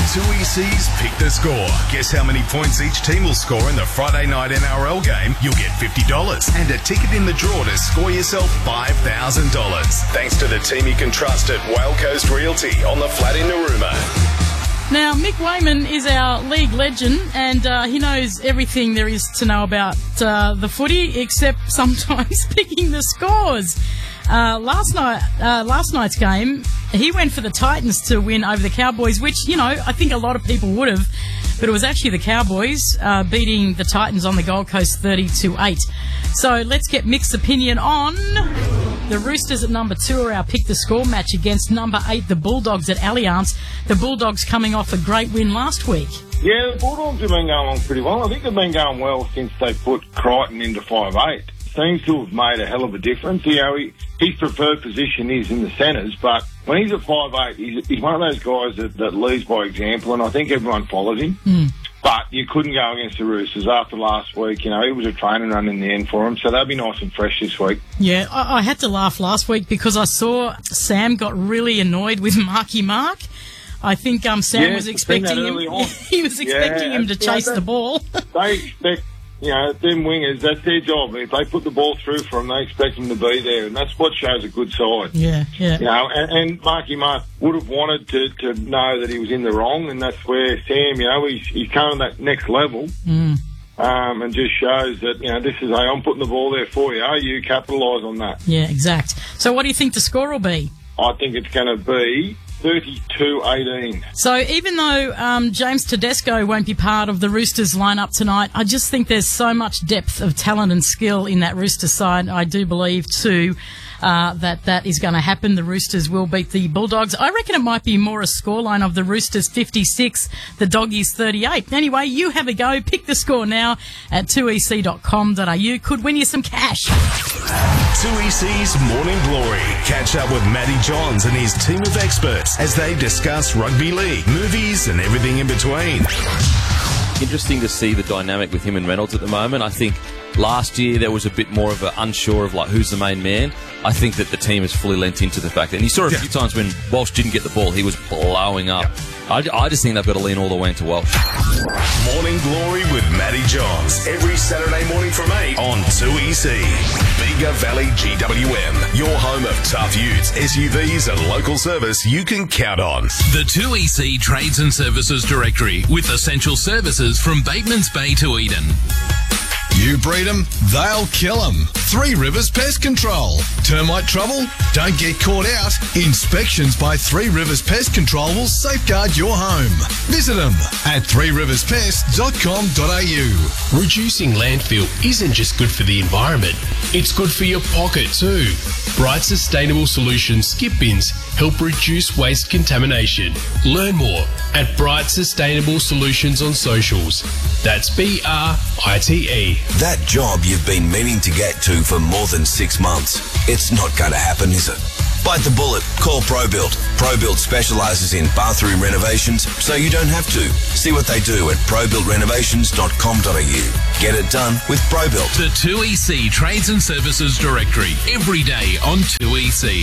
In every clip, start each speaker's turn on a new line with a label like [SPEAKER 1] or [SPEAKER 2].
[SPEAKER 1] 2EC's Pick the Score. Guess how many points each team will score in the Friday night NRL game? You'll get $50 and a ticket in the draw to score yourself $5,000. Thanks to the team you can trust at Whale Coast Realty on the flat in Narooma.
[SPEAKER 2] Now, Mick Wayman is our league legend, and he knows everything there is to know about the footy, except sometimes picking the scores. Last night's game, he went for the Titans to win over the Cowboys, which, you know, I think a lot of people would have, but it was actually the Cowboys beating the Titans on the Gold Coast 30-8. So let's get Mick's opinion on the Roosters at number 2 are our Pick the Score match against number 8, the Bulldogs at Allianz. The Bulldogs coming off a great win last week.
[SPEAKER 3] Yeah, the Bulldogs have been going along pretty well. I think they've been going well since they put Crichton into 5'8". Seems to have made a hell of a difference. You know, his preferred position is in the centres, but when he's at 5'8", he's one of those guys that leads by example, and I think everyone follows him. But you couldn't go against the Roosters after last week. You know, it was a training run in the end for them, so they'll be nice and fresh this week.
[SPEAKER 2] Yeah, I had to laugh last week because I saw Sam got really annoyed with Marky Mark. I think Sam was expecting him. He was expecting him to chase the ball.
[SPEAKER 3] They expect, you know, them wingers, that's their job. If they put the ball through for them, they expect them to be there, and that's what shows a good side.
[SPEAKER 2] Yeah.
[SPEAKER 3] You know, and Marky Mark would have wanted to know that he was in the wrong, and that's where Sam, you know, he's coming that next level, and just shows that, you know, this is, hey, I'm putting the ball there for you. You capitalise on that.
[SPEAKER 2] Yeah, exact. So what do you think the score will be?
[SPEAKER 3] I think it's going to be 32-18.
[SPEAKER 2] So even though James Tedesco won't be part of the Roosters lineup tonight, I just think there's so much depth of talent and skill in that Roosters side. I do believe too that is going to happen. The Roosters will beat the Bulldogs. I reckon it might be more a scoreline of the Roosters 56, the Doggies 38. Anyway, you have a go. Pick the score now at 2ec.com.au. Could win you some cash.
[SPEAKER 1] 2EC's Morning Glory. Catch up with Matty Johns and his team of experts as they discuss rugby league, movies and everything in between.
[SPEAKER 4] Interesting to see the dynamic with him and Reynolds at the moment. I think last year there was a bit more of an unsure of like who's the main man. I think that the team has fully lent into the fact that, and you saw it a few times when Walsh didn't get the ball, he was blowing up. I just think they've got to lean all the way into Walsh.
[SPEAKER 1] Morning Glory with Matty Johns. Every Saturday morning from 8 on 2EC. Bega Valley GWM. Your home of tough utes, SUVs and local service you can count on.
[SPEAKER 5] The 2EC Trades and Services Directory with essential services from Bateman's Bay to Eden.
[SPEAKER 6] You breed them, they'll kill them. Three Rivers Pest Control. Termite trouble? Don't get caught out. Inspections by Three Rivers Pest Control will safeguard your home. Visit them at threeriverspest.com.au.
[SPEAKER 7] Reducing landfill isn't just good for the environment, it's good for your pocket too. Bright Sustainable Solutions skip bins help reduce waste contamination. Learn more at Bright Sustainable Solutions on socials. That's BRITE.
[SPEAKER 8] That job you've been meaning to get to for more than 6 months. It's not going to happen, is it? Bite the bullet. Call ProBuild. ProBuild specialises in bathroom renovations, so you don't have to. See what they do at probuildrenovations.com.au. Get it done with ProBuild.
[SPEAKER 5] The 2EC Trades and Services Directory. Every day on 2EC.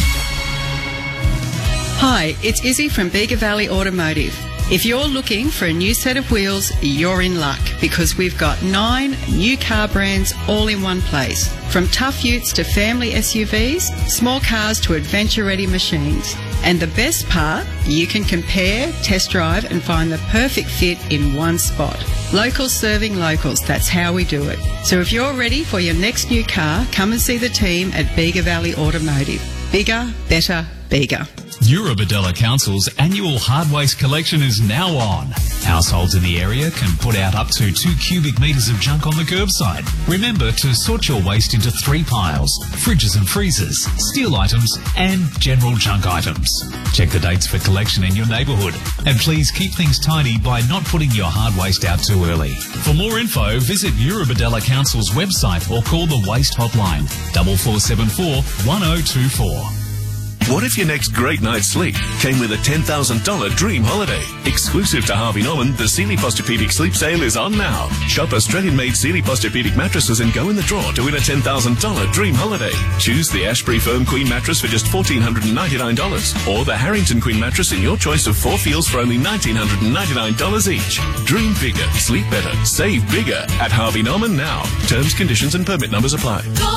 [SPEAKER 9] Hi, it's Izzy from Bega Valley Automotive. If you're looking for a new set of wheels, you're in luck because we've got 9 new car brands all in one place. From tough utes to family SUVs, small cars to adventure-ready machines. And the best part, you can compare, test drive and find the perfect fit in one spot. Locals serving locals, that's how we do it. So if you're ready for your next new car, come and see the team at Bega Valley Automotive. Bigger, better, bigger.
[SPEAKER 10] Eurobodella Council's annual hard waste collection is now on. Households in the area can put out up to 2 cubic metres of junk on the curbside. Remember to sort your waste into 3 piles: fridges and freezers, steel items and general junk items. Check the dates for collection in your neighbourhood. And please keep things tidy by not putting your hard waste out too early. For more info, visit Eurobodella Council's website or call the Waste Hotline 4474 1024.
[SPEAKER 11] What if your next great night's sleep came with a $10,000 dream holiday? Exclusive to Harvey Norman, the Sealy Posturepedic Sleep Sale is on now. Shop Australian-made Sealy Posturepedic mattresses and go in the draw to win a $10,000 dream holiday. Choose the Ashbury Firm Queen mattress for just $1,499 or the Harrington Queen mattress in your choice of 4 feels for only $1,999 each. Dream bigger, sleep better, save bigger at Harvey Norman now. Terms, conditions and permit numbers apply.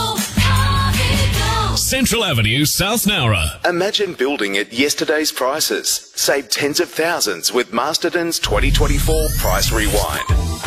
[SPEAKER 5] Central Avenue, South Nowra.
[SPEAKER 1] Imagine building at yesterday's prices. Save tens of thousands with Masterton's 2024 Price Rewind.